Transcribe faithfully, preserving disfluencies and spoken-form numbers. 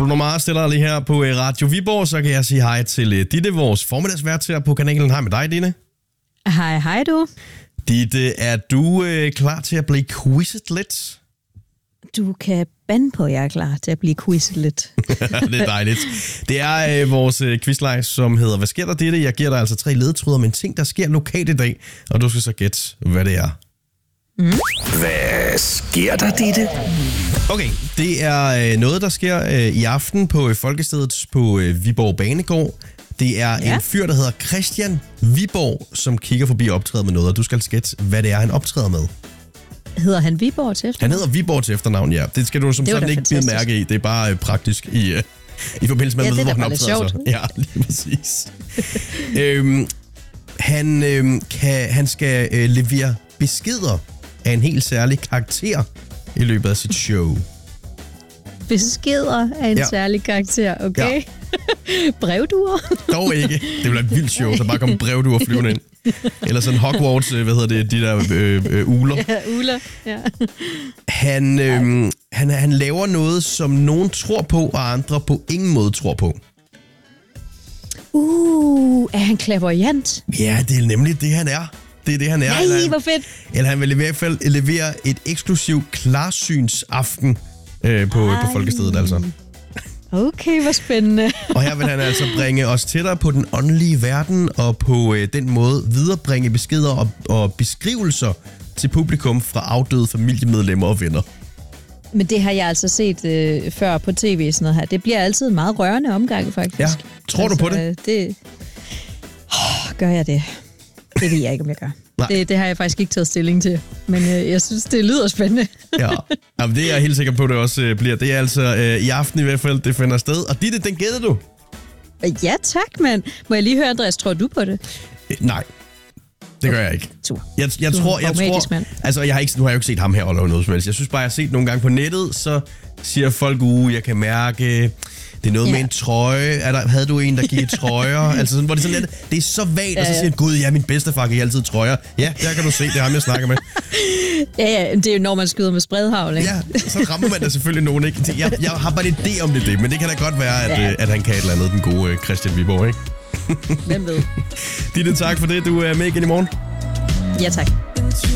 Bruno Mars stiller lige her på Radio Viborg, så kan jeg sige hej til Ditte, vores formiddagsvært her på kanalen. Hej med dig, Ditte. Hej, hej du. Ditte, er du øh, klar til at blive quizzet lidt? Du kan bande på, at jeg er klar til at blive quizzet lidt. Det er dejligt. Det er øh, vores øh, quizleje, som hedder Hvad sker der, Ditte? Jeg giver dig altså tre ledetråde om en ting, der sker lokalt i dag, og du skal så gætte, hvad det er. Mm. Hvad sker der, Ditte? Okay, det er øh, noget, der sker øh, i aften på Folkestedet på øh, Viborg Banegård. Det er ja. en fyr, der hedder Christian Viborg, som kigger forbi og optræder med noget, og du skal gætte, hvad det er, han optræder med. Hedder han Viborg til efternavn? Han hedder Viborg til efternavn, ja. Det skal du som sådan ikke bide mærke i. Det er bare øh, praktisk i, øh, i forbindelse med, ja, med hvor han optræder sig. Ja, lige præcis. øhm, han, øh, kan, han skal øh, levere beskeder af en helt særlig karakter i løbet af sit show. Beskeder af en ja. særlig karakter, okay? Ja. Brevduer? Dog ikke. Det bliver et vildt show, så bare kommer brevduer flyvende ind. Eller sådan Hogwarts, hvad hedder det, de der øh, øh, uler. Ja, uler, ja. Han, øh, han, han laver noget, som nogen tror på, og andre på ingen måde tror på. Uh, er han clairvoyant? Ja, det er nemlig det, han er. Det er det, han er. Nej, han, hvor fedt. Eller han vil i hvert fald levere et eksklusivt klarsynsaften øh, på, på Folkestedet, altså. Okay, hvor spændende. Og her vil han altså bringe os tættere på den åndelige verden, og på øh, den måde viderebringe beskeder og, og beskrivelser til publikum fra afdøde familiemedlemmer og venner. Men det har jeg altså set øh, før på tv, sådan noget her. Det bliver altid en meget rørende omgang, faktisk. Ja, tror altså, du på det? Øh, det... Oh, gør jeg det? Det ved jeg ikke, om jeg gør. Det, det har jeg faktisk ikke taget stilling til. Men øh, jeg synes, det lyder spændende. Ja, jamen, det er jeg helt sikker på, det også øh, bliver. Det er altså øh, i aften i hvert fald, det finder sted. Og Ditte, den gætter du? Ja, tak, mand. Må jeg lige høre, Andreas, tror du på det? Øh, nej, det gør jeg ikke. Tur. Jeg, jeg, tror, jeg tror, altså jeg har ikke, nu har jeg jo ikke set ham her og lave noget som helst. Jeg synes bare, jeg har set nogle gange på nettet, så siger folk, uh, jeg kan mærke... Det er noget ja. med en trøje. Er der, havde du en, der giver trøjer? Altså sådan, hvor det er sådan lidt, det er så vagt, ja, ja. Og så siger han, gud, ja, min bedstefar giver altid trøjer. Ja, der kan du se, det er ham, jeg snakker med. Ja, ja, det er jo, når man skyder med spredhavl, ikke? Ja, så rammer man da selvfølgelig nogen, ikke? Jeg, jeg har bare en idé om det, det, men det kan da godt være, at, ja. at han kan et eller andet, den gode Christian Viborg, ikke? Hvem ved? Ditte, tak for det. Du er med igen i morgen. Ja, tak.